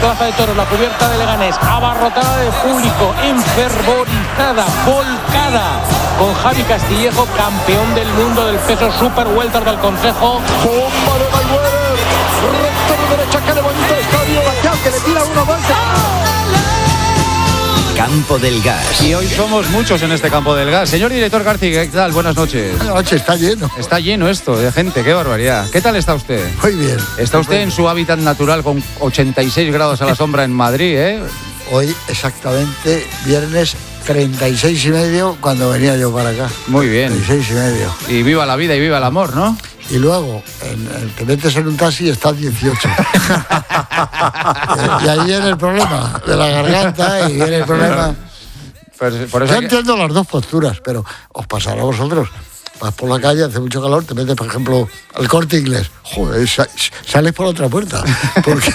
Plaza de Toros, la cubierta de Leganés, abarrotada de público, enfervorizada, volcada, con Javi Castillejo, campeón del mundo del peso super welter del Consejo. Bomba de Mayweather, recto de derecha que levanta el estadio, Baquiao, que le tira una vuelta. Campo del Gas. Y hoy somos muchos en este Campo del Gas. Señor director García, ¿qué tal? Buenas noches. Buenas noches, está lleno. Está lleno esto de gente, qué barbaridad. ¿Qué tal está usted? Muy bien. Está usted en su hábitat natural con 86 grados a la sombra en Madrid, ¿eh? Hoy exactamente viernes 36,5 cuando venía yo para acá. Muy bien. 36,5. Y viva la vida y viva el amor, ¿no? Y luego, te metes en un taxi y estás 18. Y ahí viene el problema de la garganta y viene el problema. Por eso yo entiendo las dos posturas, pero os pasará a vosotros. Vas por la calle, hace mucho calor, te metes, por ejemplo, al Corte Inglés. Joder, sales por otra puerta. Porque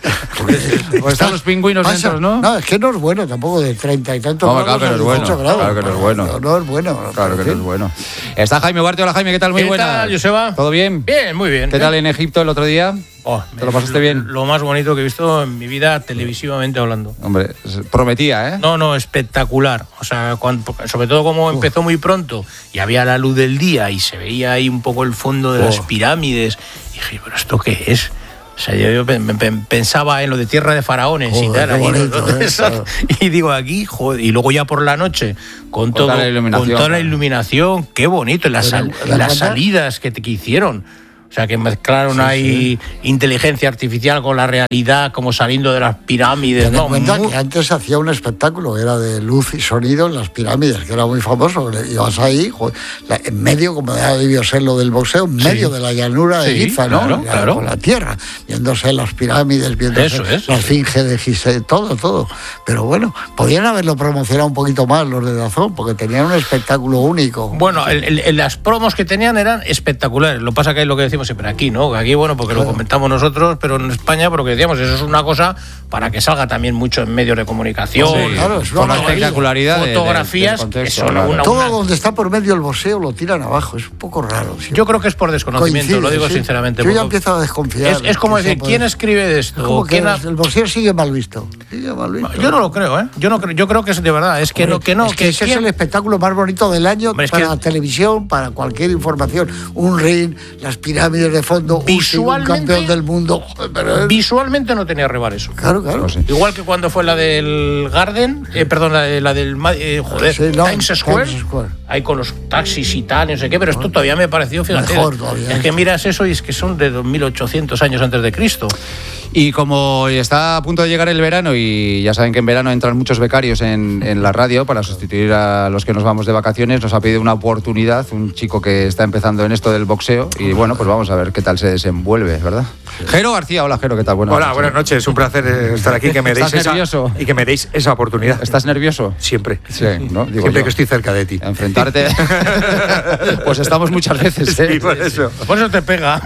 pues están los pingüinos dentro, ¿no? No, es que no es bueno tampoco, de 30 y tantos grados. Claro que no es bueno. Claro que no es bueno. No es bueno. Claro que no es bueno. Está Jaime Ugarte. Hola, Jaime, ¿qué tal? Muy buena. ¿Qué tal, Joseba? ¿Todo bien? Bien, muy bien. ¿Qué tal en Egipto el otro día? ¿Te lo pasaste bien? Lo más bonito que he visto en mi vida televisivamente hablando. Hombre, prometía, ¿eh? No, espectacular. O sea, sobre todo como empezó muy pronto y había la luz del día y se veía ahí un poco el fondo de las pirámides. Y dije, ¿pero esto qué es? O sea, yo pensaba en lo de Tierra de Faraones y tal. Bonito, y digo, aquí, joder, y luego ya por la noche, con toda la iluminación, qué bonito, las salidas que hicieron. O sea, que mezclaron ahí inteligencia artificial con la realidad, como saliendo de las pirámides. Ten en cuenta que antes se hacía un espectáculo, era de luz y sonido en las pirámides, que era muy famoso. Ibas ahí, en medio, como debió ser lo del boxeo, en medio de la llanura de Giza, ¿no? Claro. Con la tierra, viéndose las pirámides, viéndose la esfinge de Gizeh, todo. Pero bueno, podían haberlo promocionado un poquito más los de Dazón, porque tenían un espectáculo único. Bueno, las promos que tenían eran espectaculares. Lo pasa que es lo que decimos siempre aquí, ¿no? Aquí, bueno, porque lo comentamos nosotros, pero en España, porque decíamos, eso es una cosa para que salga también mucho en medios de comunicación. Claro, es con la espectacularidad fotografías, del contexto, todo donde está por medio el boxeo lo tiran abajo, es un poco raro. ¿Sí? Yo creo que es por desconocimiento, lo digo sinceramente. Yo ya empiezo a desconfiar. Es como decir, ¿quién escribe de esto? Como que el boxeo sigue mal visto. Yo no lo creo, ¿eh? Yo creo que es de verdad, es que ese es el espectáculo más bonito del año para la televisión, para cualquier información. Un ring, las pirámides de fondo, un campeón del mundo. Visualmente no tenía rival eso. Claro. Igual que cuando fue la del Garden, la del Times Square, ahí con los taxis y tal, no sé qué, pero esto todavía me pareció, fíjate, mejor todavía. Es que miras eso y es que son de 2800 años antes de Cristo. Y como está a punto de llegar el verano, y ya saben que en verano entran muchos becarios en la radio para sustituir a los que nos vamos de vacaciones, nos ha pedido una oportunidad un chico que está empezando en esto del boxeo y bueno, pues vamos a ver qué tal se desenvuelve, ¿verdad? Jero García, hola Jero, ¿qué tal? Hola, buenas noches, un placer estar aquí, que me deis nervioso? Y que me deis esa oportunidad. ¿Estás nervioso? Siempre. Sí, ¿no? Digo siempre yo. que estoy cerca de ti. Enfrentarte. Pues estamos muchas veces, ¿eh? Sí, por eso. Por eso te pega.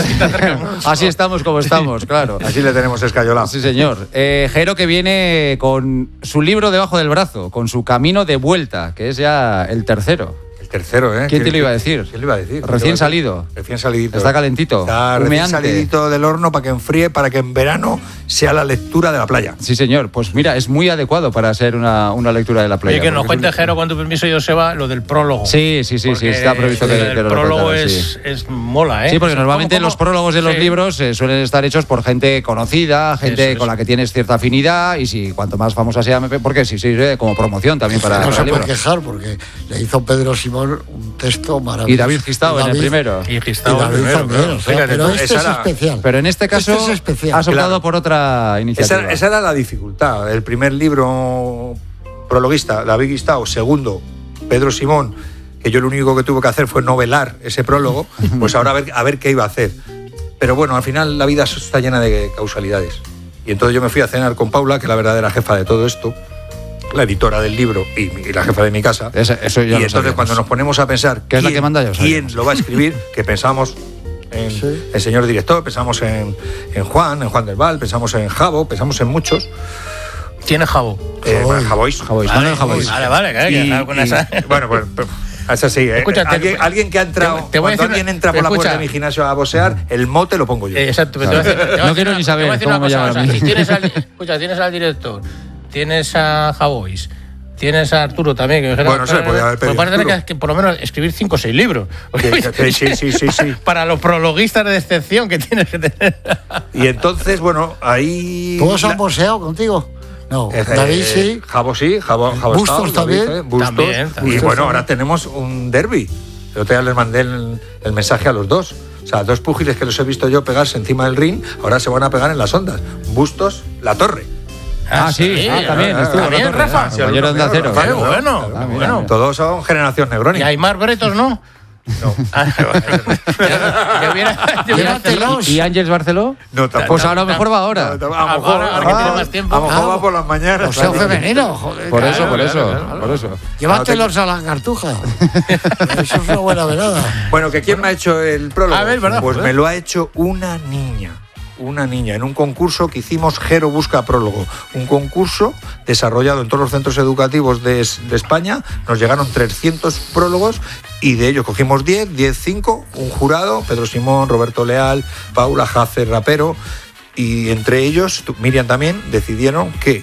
Así estamos como estamos, claro. Así le tenemos escayolado. Sí, señor. Jero, que viene con su libro debajo del brazo, con su camino de vuelta, que es ya el tercero. El tercero, ¿eh? ¿Quién te lo iba a decir? ¿Quién le iba a decir? Recién salido. Recién salidito. Está calentito. Está recién humeante. salidito del horno para que enfríe, para que en verano sea la lectura de la playa. Sí, señor. Pues mira, es muy adecuado para ser una lectura de la playa. Oye, que nos cuente, Jero, con tu permiso, Joseba, lo del prólogo. Sí, está previsto que el lo prólogo recuerdes, es mola, ¿eh? Sí, porque normalmente ¿Cómo? los prólogos de los libros suelen estar hechos por gente conocida, gente con la que tienes cierta afinidad, y si cuanto más famosa sea, porque sí sirve como promoción también para no el se libro. puede quejar, porque le hizo Pedro Simón un texto maravilloso. Y David Gistao en el primero. Y Gistao David primero, también, claro. o sea, Fíjate, pero este es era especial. Pero en este caso es especial. has optado por otra iniciativa. Esa era la dificultad. El primer libro prologuista, David Gistao. Segundo, Pedro Simón, que yo lo único que tuve que hacer fue novelar ese prólogo. Pues ahora a ver qué iba a hacer. Pero bueno, al final la vida está llena de causalidades. Y entonces yo me fui a cenar con Paula, que es la verdadera jefa de todo esto, la editora del libro y la jefa de mi casa. Eso ya y entonces sabíamos. cuando nos ponemos a pensar ¿Qué es la que manda? Ya lo quién sabíamos. lo va a escribir, que pensamos en el señor director, pensamos en Juan del Val, pensamos en Javo, pensamos en muchos. ¿Quién es Javo? Javois. Manuel Javois. Vale, Bueno, pues Es así, Escúchate, alguien que ha entrado, cuando alguien entra por la puerta de mi gimnasio a boxear, el mote lo pongo yo. Exacto. No quiero ni saber cómo me llaman a mí. Si tienes al director, tienes a Javois, tienes a Arturo también. Que bueno, eso le podía haber pedido. Pues tener que por lo menos escribir 5 o 6 libros. Sí. Para los prologuistas de excepción que tienes que tener. Y entonces, bueno, ahí... ¿Todos han boxeado contigo? No, David sí. Javo sí, Javo Bustos también. Bustos. También. Y bueno, ahora tenemos un derbi. El otro día les mandé el mensaje a los dos. O sea, 2 púgiles que los he visto yo pegarse encima del ring, ahora se van a pegar en las ondas. Bustos, La Torre. Sí, también. También, Rafa. Compañero de Acero. Qué bueno. Todos son generación Negroni. ¿Y Aymar Bretos no? No. ¿Y Ángels Barceló? No, tampoco. Pues a lo mejor va ahora. A lo mejor ahora que tiene más tiempo. A lo mejor va por las mañanas. Boxeo femenino, joder. Por eso. Llévatelos a la cartuja. Eso es una buena velada. Bueno, ¿que quién me ha hecho el prólogo? A ver, ¿verdad? Pues me lo ha hecho una niña. En un concurso que hicimos Jero Busca Prólogo, un concurso desarrollado en todos los centros educativos de España. Nos llegaron 300 prólogos y de ellos cogimos 10, 5, un jurado, Pedro Simón, Roberto Leal, Paula Jacer, rapero, y entre ellos, Miriam también, decidieron que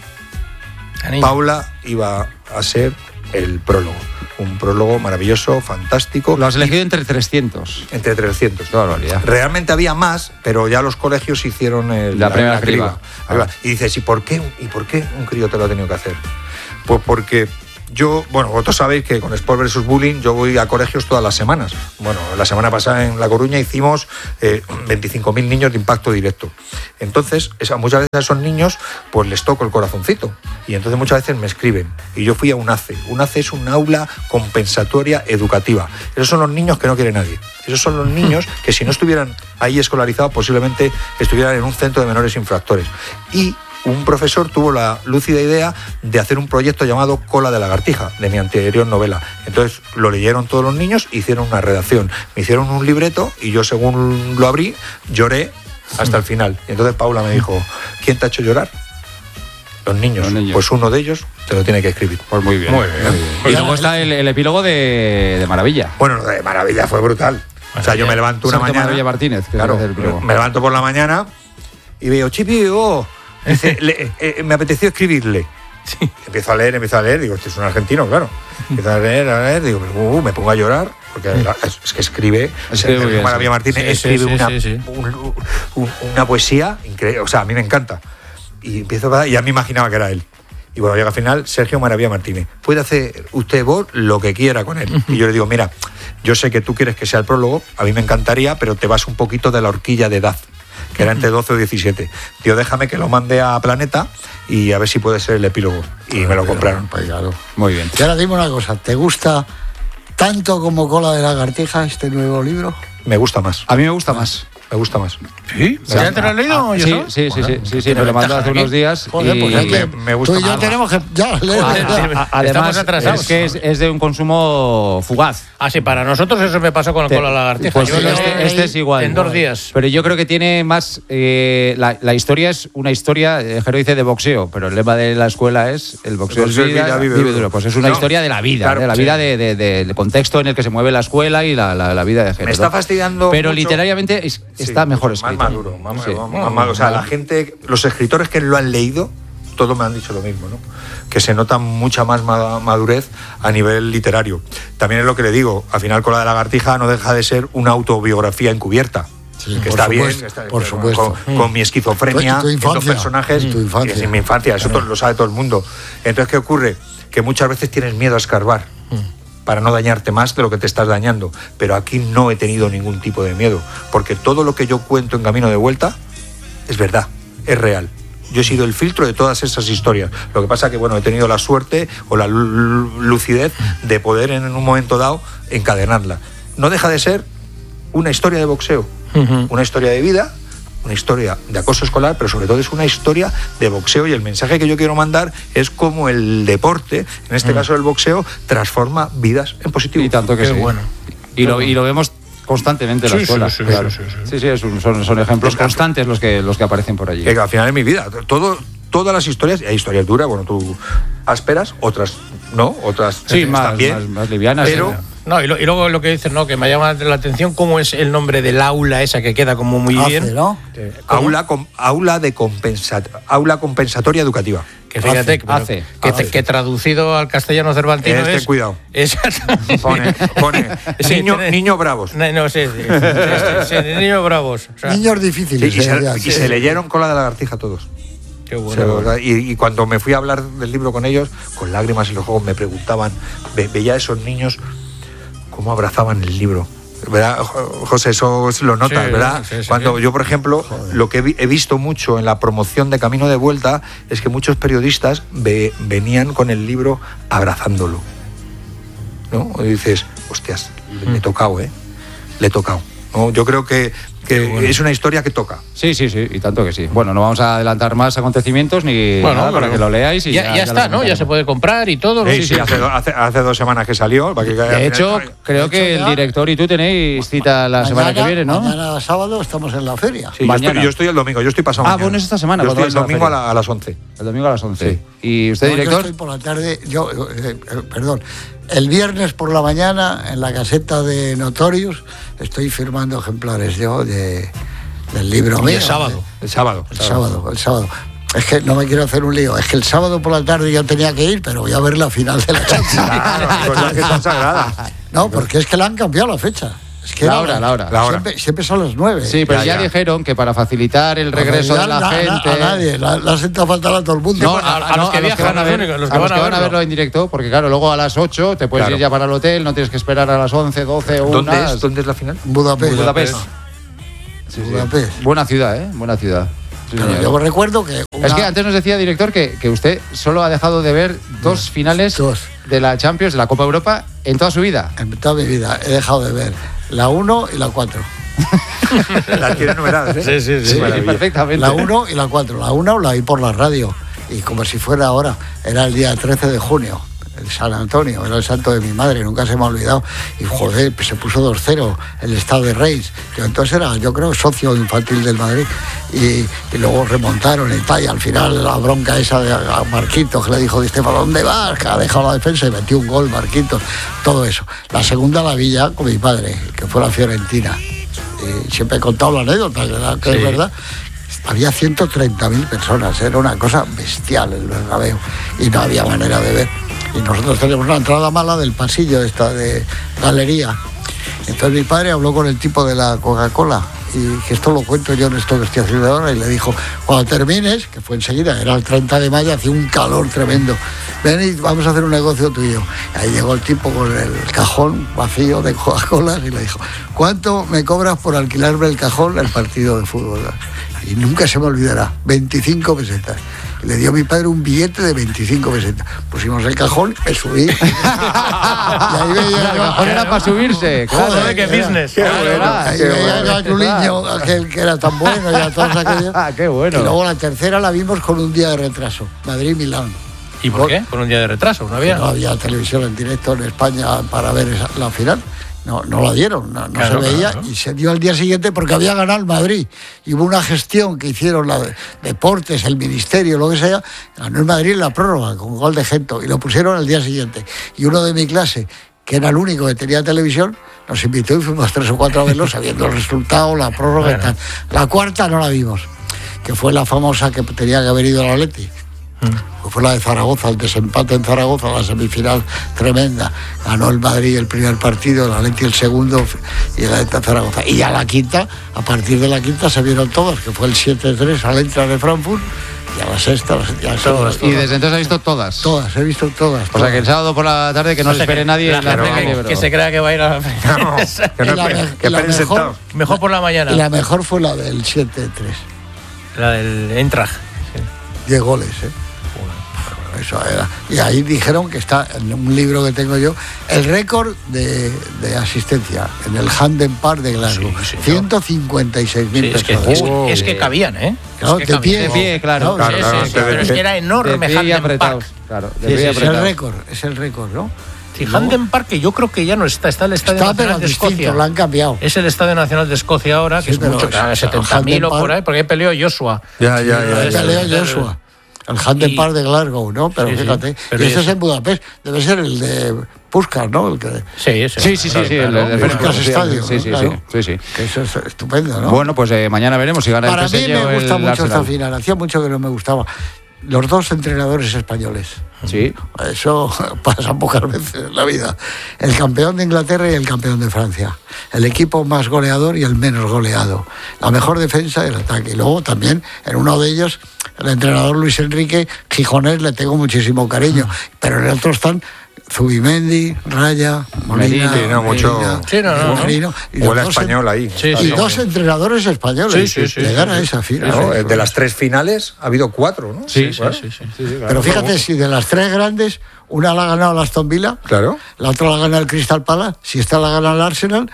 Paula iba a ser el prólogo. Un prólogo maravilloso, fantástico. Lo has elegido entre 300. Entre 300. Qué barbaridad. Realmente había más, pero ya los colegios hicieron la primera criba. Y dices, ¿y por qué un crío te lo ha tenido que hacer? Pues porque yo, bueno, vosotros sabéis que con Sport versus Bullying yo voy a colegios todas las semanas. Bueno, la semana pasada en La Coruña hicimos 25.000 niños de impacto directo. Entonces, muchas veces a esos niños pues les toco el corazoncito. Y entonces muchas veces me escriben. Y yo fui a un ACE. Un ACE es un aula compensatoria educativa. Esos son los niños que no quiere nadie. Esos son los niños que si no estuvieran ahí escolarizados posiblemente estuvieran en un centro de menores infractores. Y un profesor tuvo la lúcida idea de hacer un proyecto llamado Cola de Lagartija, de mi anterior novela. Entonces lo leyeron todos los niños, hicieron una redacción, me hicieron un libreto y yo según lo abrí, lloré hasta el final. Y entonces Paula me dijo, ¿quién te ha hecho llorar? Los niños. Pues uno de ellos te lo tiene que escribir. Pues muy bien. Y luego está el epílogo de Maravilla. Bueno, lo de Maravilla fue brutal. O sea, yo me levanto una mañana... Maravilla Martínez, que claro, me levanto por la mañana y veo, Chipi, dice, me apeteció escribirle. Sí. Empiezo a leer, digo, este es un argentino, claro. Empiezo a leer, digo, me pongo a llorar, porque es que escribe Maravilla Martínez, escribe una poesía increíble, o sea, a mí me encanta. Y empiezo a, ya me imaginaba que era él. Y bueno, llega al final, Sergio Maravilla Martínez. Puede hacer usted vos lo que quiera con él. Y yo le digo, mira, yo sé que tú quieres que sea el prólogo, a mí me encantaría, pero te vas un poquito de la horquilla de edad, que era entre 12 o 17. Tío, déjame que lo mande a Planeta y a ver si puede ser el epílogo. Y me lo compraron. Pues claro. Muy bien. Y ahora dime una cosa, ¿te gusta tanto como Cola de Lagartija este nuevo libro? Me gusta más. A mí me gusta más. Me gusta más. ¿Sí? ¿Ya te lo has leído? Sí, me lo mandó hace unos días. Joder, pues me gusta tú y yo más. tenemos que ya leer. Además, es que es de un consumo fugaz. Ah, sí, para nosotros eso me pasó con Cola de Lagartija. Pues yo este es igual. En 2 días. Pero yo creo que tiene más... la historia es una historia, Jero dice de boxeo, pero el lema de la escuela es el boxeo es vida, vive duro. Pues es una historia de la vida, claro, de la vida del contexto en el que se mueve la escuela y la vida de Jero. Me está fastidiando pero mucho. Literariamente está mejor escrito. Más maduro, más, o sea, la gente, los escritores que lo han leído, todos me han dicho lo mismo, ¿no? Que se nota mucha más madurez a nivel literario. También es lo que le digo, al final Cola de Lagartija no deja de ser una autobiografía encubierta. Sí, que está bien, por supuesto. Con mi esquizofrenia, estos personajes, tu infancia. Que es mi infancia, eso lo sabe todo el mundo. Entonces, ¿qué ocurre? Que muchas veces tienes miedo a escarbar para no dañarte más de lo que te estás dañando. Pero aquí no he tenido ningún tipo de miedo, porque todo lo que yo cuento en Camino de Vuelta es verdad, es real. Yo he sido el filtro de todas esas historias. Lo que pasa que, bueno, he tenido la suerte o la lucidez de poder en un momento dado encadenarla. No deja de ser una historia de boxeo, una historia de vida, una historia de acoso escolar, pero sobre todo es una historia de boxeo, y el mensaje que yo quiero mandar es cómo el deporte, en este caso el boxeo, transforma vidas en positivo. Y tanto que sí. Bueno. Y lo vemos constantemente en la escuela. Sí, son ejemplos constantes los que aparecen por allí. Que al final es mi vida. Todas las historias, y hay historias duras, bueno, tú ásperas, otras no, otras sí, más livianas. No, y luego lo que dices, ¿no? Que me llama la atención cómo es el nombre del aula esa que queda como muy bien. ¿No? Aula compensatoria educativa. Que fíjate, que traducido al castellano cervantino es... cuidado. Pone niños bravos. No, sí, niños bravos. O sea, niños difíciles. Y se leyeron Cola de lagartija todos. Qué bueno. Y cuando me fui a hablar del libro con ellos, con lágrimas en los ojos, me preguntaban, veía a esos niños cómo abrazaban el libro. ¿Verdad, José? Eso lo notas, ¿verdad? Sí. Cuando yo, por ejemplo, lo que he visto mucho en la promoción de Camino de Vuelta es que muchos periodistas venían con el libro abrazándolo, ¿no? Y dices, hostias, le he tocado, le he tocado, ¿no? Yo creo que es una historia que toca. Sí, y tanto que sí. Bueno, no vamos a adelantar más acontecimientos ni nada para que lo leáis. Y ya está, ¿no? Ya se puede comprar y todo. Sí, hace 2 semanas que salió. De hecho, creo que el director y tú tenéis cita la semana que viene, ¿no? Mañana sábado estamos en la feria. Sí, yo estoy el domingo, yo estoy pasado mañana. Bueno, es esta semana. Yo estoy el domingo a las 11. El domingo a las 11. Sí. ¿Y usted, director? Yo estoy por la tarde, perdón. El viernes por la mañana, en la caseta de Notorious, estoy firmando ejemplares del libro mío. El sábado. Es que no me quiero hacer un lío. Es que el sábado por la tarde yo tenía que ir, pero voy a ver la final de la Champions. Claro, que está sagrada. No, porque es que le han cambiado la fecha. Es que la hora. Siempre son las 9. Sí, pero ya dijeron que para facilitar el regreso de la gente... A nadie, la senta faltar a todo el mundo. No, a los que viajan a verlo en directo, porque claro, luego a las 8 te puedes ir ya para el hotel, no tienes que esperar a las 11, 12 o 1. ¿Dónde es la final? Budapest. Sí. Buena ciudad, Buena ciudad. Sí, yo recuerdo que... Es que antes nos decía, director, que usted solo ha dejado de ver 2 finales de la Champions, de la Copa Europa, en toda su vida. En toda mi vida he dejado de ver la 1 y la 4. Las tiene numeradas, ¿eh? Sí, perfectamente. La 1 y la 4. La 1 la vi por la radio, y como si fuera ahora, era el día 13 de junio. El San Antonio, era el santo de mi madre, nunca se me ha olvidado. Y joder, se puso 2-0 el Estado de Reis. Yo entonces era, yo creo, socio infantil del Madrid. Y luego remontaron y tal. Y al final la bronca esa de Marquitos, que le dijo, ¿para dónde vas? Que ha dejado la defensa y metió un gol, Marquitos. Todo eso. La segunda la vi ya con mi padre, que fue la Fiorentina. Y siempre he contado la anécdota, que es verdad. Había 130.000 personas, era una cosa bestial el Bernabéu. Y no había manera de ver. Y nosotros tenemos una entrada mala del pasillo esta de galería. Entonces mi padre habló con el tipo de la Coca-Cola, y que esto lo cuento yo en esto que estoy haciendo ahora, y le dijo, cuando termines, que fue enseguida, era el 30 de mayo, hacía un calor tremendo, ven y vamos a hacer un negocio tuyo. Ahí llegó el tipo con el cajón vacío de Coca-Cola y le dijo, ¿cuánto me cobras por alquilarme el cajón del partido de fútbol? Y nunca se me olvidará, 25 pesetas. Le dio a mi padre un billete de 25 pesetas. Pusimos el cajón, me subí. Y ahí veía... El cajón era para subirse. Claro, joder, qué business. Ahí veía a Juliño, aquel que era tan bueno, y a todos aquellos. Qué bueno. Y luego la tercera la vimos con un día de retraso. Madrid-Milán. ¿Y por qué? ¿Con un día de retraso? ¿No había? No había televisión en directo en España para ver la final. No la dieron, no se veía, claro. Y se dio al día siguiente porque había ganado el Madrid. Y hubo una gestión que hicieron la Deportes, el Ministerio, lo que sea, ganó el Madrid en la prórroga con gol de Gento y lo pusieron al día siguiente. Y uno de mi clase, que era el único que tenía televisión, nos invitó y fuimos 3 o 4 a verlo sabiendo el resultado, la prórroga y tal. La cuarta no la vimos, que fue la famosa que tenía que haber ido al Atleti. Fue la de Zaragoza, el desempate en Zaragoza, la semifinal tremenda. Ganó el Madrid el primer partido, el Atleti el segundo y el Atleti Zaragoza. Y a la quinta, a partir de la quinta se vieron todas, que fue el 7-3 al Eintracht de Frankfurt, y a la sexta, todas. Y desde entonces ha visto todas. Todas, he visto todas. O sea que el sábado por la tarde que no se espere nadie en la feria, que se crea que va a ir a la feria. Mejor por la mañana. Y la mejor fue la del 7-3. La del Eintracht. 10 goles, Eso era. Y ahí dijeron que está en un libro que tengo yo el récord de asistencia en el Hampden Park de Glasgow. 156.000 personas. Es que cabían, Claro, de pie, claro. Pero es que era enorme Hampden Park. Claro, es el récord, ¿no? Sí, Hampden Park, que yo creo que ya no está el Estadio Nacional de Escocia. Lo han cambiado. Es el Estadio Nacional de Escocia ahora, que es mucho, 70.000 o por ahí, porque ahí peleó Joshua. Peleó Joshua. El Hampden Park de Glasgow, ¿no? Pero fíjate, y ese es en Budapest. Debe ser el de Puskás, ¿no? El que, sí, el Puskás Estadio. Sí. Que eso es estupendo, ¿no? Bueno, pues mañana veremos si gana el PSG. Para mí me gusta mucho Arsenal. esta final. Hacía mucho que no me gustaba. Los dos entrenadores españoles. Sí. Eso pasa pocas veces en la vida. El campeón de Inglaterra y el campeón de Francia. El equipo más goleador y el menos goleado. La mejor defensa y el ataque. Y luego también, en uno de ellos, el entrenador Luis Enrique Gijonés, le tengo muchísimo cariño. Pero en el otro están Zubimendi, Raya, Molina, Merino, huele a español ahí. Y dos entrenadores españoles llegan a esa final. De las 3 finales ha habido 4, ¿no? Sí. Pero fíjate, si de las 3 grandes, una la ha ganado el Aston Villa, claro, la otra la gana el Crystal Palace, si esta la gana el Arsenal,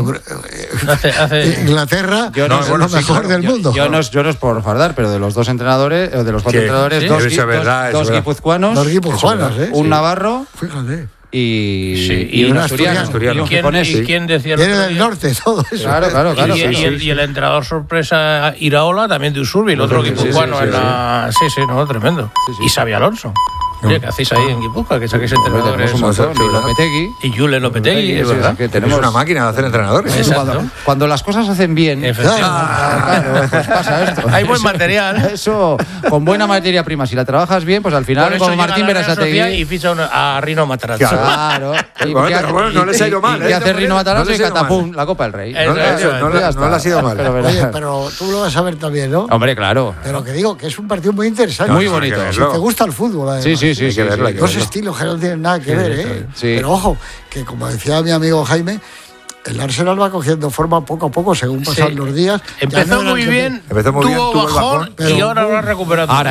Inglaterra es lo mejor del mundo. Yo no es por fardar, pero de los 2 entrenadores, de los 4 entrenadores, dos guipuzcoanos, un navarro, fíjate, y un asturiano. ¿Y quién decía? Viene del norte, todo eso. Claro. Y el entrenador sorpresa Iraola, también de Usurbi, el otro guipuzcoano tremendo. Y Xabi Alonso. Oye, ¿qué hacéis ahí en Guipúzcoa? Que saquéis entrenadores. Y Julen Lopetegui, es verdad. Que tenemos una máquina de hacer entrenadores. Cuando las cosas hacen bien, claro, pues pasa esto. Hay buen material. Eso, con buena materia prima. Si la trabajas bien, pues al final, como Martín Berasategui. Y ficha a Rino Matarazzo. Claro. No les ha ido mal. Y hace Rino Matarazzo y catapum, la Copa del Rey. No le ha sido mal. Oye, pero tú lo vas a ver también, ¿no? Hombre, claro. Pero que digo que es un partido muy interesante. Muy bonito. Si te gusta el fútbol, además. Sí, hay que verlo. Dos estilos que no tienen nada que ver, ¿eh? Sí. Pero ojo, que como decía mi amigo Jaime, el Arsenal va cogiendo forma poco a poco según pasan los días. Empezó muy bien, tuvo bajón y ahora lo ha recuperado.